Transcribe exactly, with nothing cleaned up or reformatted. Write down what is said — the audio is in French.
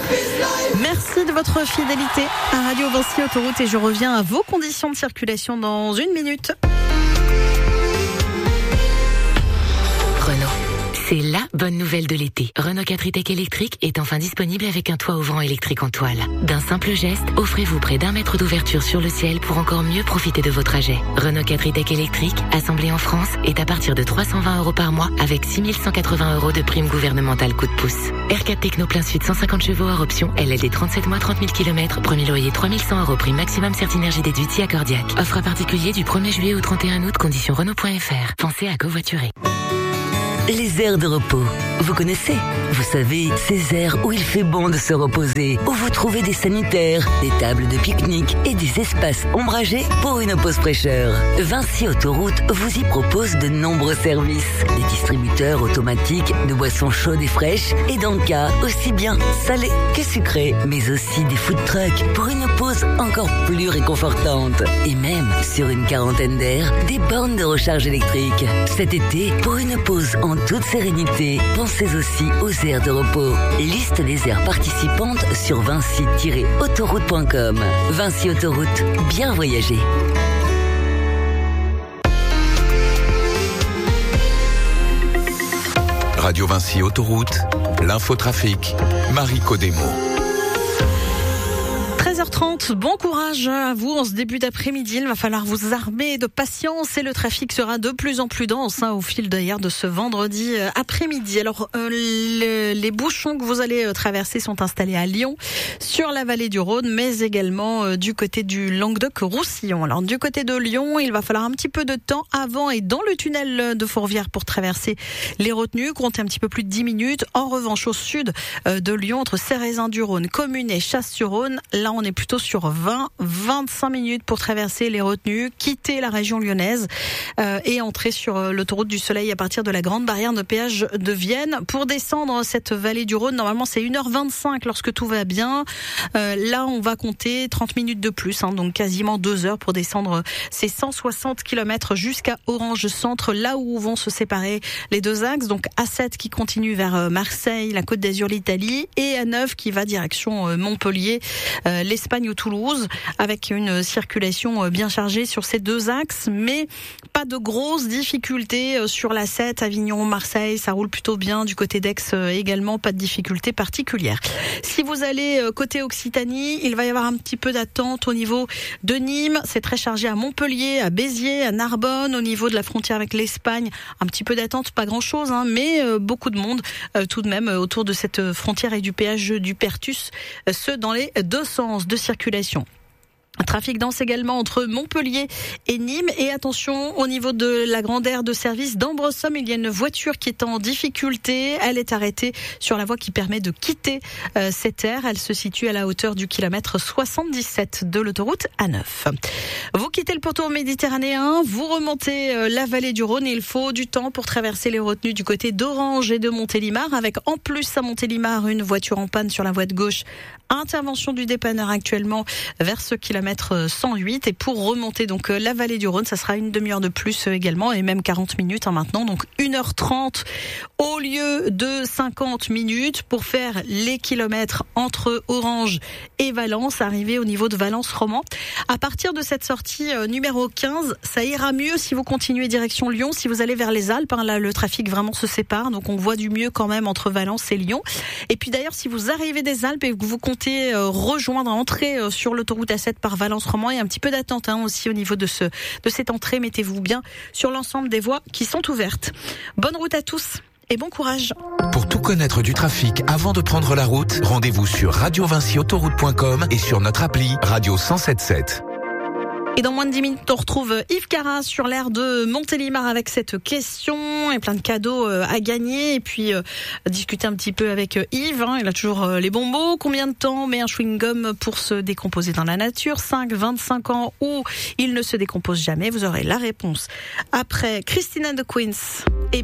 Merci de votre fidélité à Radio Vinci Autoroute et je reviens à vos conditions de circulation dans une minute. Renault. C'est la bonne nouvelle de l'été. Renault quatre e-Tech électrique est enfin disponible avec un toit ouvrant électrique en toile. D'un simple geste, offrez-vous près d'un mètre d'ouverture sur le ciel pour encore mieux profiter de vos trajets. Renault quatre e-Tech électrique, assemblé en France, est à partir de trois cent vingt euros par mois avec six mille cent quatre-vingts euros de prime gouvernementale coup de pouce. R quatre Techno plein sud cent cinquante chevaux hors option, L L D trente-sept mois trente mille kilomètres, premier loyer trois mille cent euros, prime maximum Certinergie déduite si accordiaque. Offre à particulier du premier juillet au trente et un août, conditions Renault point F R. Pensez à covoiturer. Les aires de repos. Vous connaissez? Vous savez, ces aires où il fait bon de se reposer, où vous trouvez des sanitaires, des tables de pique-nique et des espaces ombragés pour une pause fraîcheur. Vinci Autoroute vous y propose de nombreux services. Des distributeurs automatiques de boissons chaudes et fraîches et dans le cas aussi bien salées que sucrées, mais aussi des food trucks pour une pause encore plus réconfortante. Et même, sur une quarantaine d'aires, des bornes de recharge électrique. Cet été, pour une pause en toute sérénité, pensez aussi aux aires de repos. Liste des aires participantes sur vinci tiret autoroute point com. Vinci Autoroute, bien voyager. Radio Vinci Autoroute, l'infotrafic, Marie Codemo. treize heures trente, bon courage à vous en ce début d'après-midi. Il va falloir vous armer de patience et le trafic sera de plus en plus dense hein, au fil d'ailleurs de ce vendredi après-midi. Alors euh, le, les bouchons que vous allez traverser sont installés à Lyon, sur la vallée du Rhône, mais également euh, du côté du Languedoc-Roussillon. Alors du côté de Lyon, il va falloir un petit peu de temps avant et dans le tunnel de Fourvière pour traverser les retenues. Comptez un petit peu plus de dix minutes. En revanche, au sud euh, de Lyon, entre Cérézin-du-Rhône, Commune et Chasse-sur-Rhône, là on est plutôt sur vingt à vingt-cinq minutes pour traverser les retenues, quitter la région lyonnaise euh, et entrer sur euh, l'autoroute du Soleil à partir de la grande barrière de péage de Vienne. Pour descendre cette vallée du Rhône, normalement c'est une heure vingt-cinq lorsque tout va bien. Euh, là on va compter trente minutes de plus, hein, donc quasiment deux heures pour descendre ces cent soixante kilomètres jusqu'à Orange Centre, là où vont se séparer les deux axes. Donc A sept qui continue vers Marseille, la Côte d'Azur, l'Italie, et A neuf qui va direction Montpellier, euh, l'Espagne ou Toulouse, avec une circulation bien chargée sur ces deux axes, mais pas de grosses difficultés sur l'A sept, Avignon, Marseille, ça roule plutôt bien. Du côté d'Aix également, pas de difficultés particulières. Si vous allez côté Occitanie, il va y avoir un petit peu d'attente au niveau de Nîmes, c'est très chargé à Montpellier, à Béziers, à Narbonne, au niveau de la frontière avec l'Espagne, un petit peu d'attente, pas grand chose, hein, mais beaucoup de monde tout de même autour de cette frontière et du péage du Pertus, ce dans les deux sens de circulation. Trafic dense également entre Montpellier et Nîmes. Et attention, au niveau de la grande aire de service d'Ambresomme, il y a une voiture qui est en difficulté. Elle est arrêtée sur la voie qui permet de quitter euh, cette aire. Elle se situe à la hauteur du kilomètre soixante-dix-sept de l'autoroute A neuf. Vous quittez le pourtour méditerranéen, vous remontez euh, la vallée du Rhône et il faut du temps pour traverser les retenues du côté d'Orange et de Montélimar, avec en plus à Montélimar une voiture en panne sur la voie de gauche. Intervention du dépanneur actuellement vers ce kilomètre cent huit, et pour remonter donc la vallée du Rhône, ça sera une demi-heure de plus également, et même quarante minutes hein, maintenant, donc une heure trente au lieu de cinquante minutes pour faire les kilomètres entre Orange et Valence, arrivé au niveau de Valence-Romand. À partir de cette sortie euh, numéro quinze, ça ira mieux si vous continuez direction Lyon. Si vous allez vers les Alpes, hein, là le trafic vraiment se sépare, donc on voit du mieux quand même entre Valence et Lyon. Et puis d'ailleurs, si vous arrivez des Alpes et que vous comptez euh, rejoindre, entrer euh, sur l'autoroute A sept par Valence-Romand, il y a un petit peu d'attente hein, aussi au niveau de ce de cette entrée. Mettez-vous bien sur l'ensemble des voies qui sont ouvertes. Bonne route à tous et bon courage. Pour tout connaître du trafic avant de prendre la route, rendez-vous sur radio vinci autoroute point com et sur notre appli Radio cent sept sept. Et dans moins de dix minutes, on retrouve Yves Carras sur l'aire de Montélimar avec cette question et plein de cadeaux à gagner. Et puis euh, discuter un petit peu avec Yves, hein, il a toujours euh, les bons mots. Combien de temps met un chewing-gum pour se décomposer dans la nature? cinq, vingt-cinq ans ou il ne se décompose jamais? Vous aurez la réponse après Christina de Queens. Et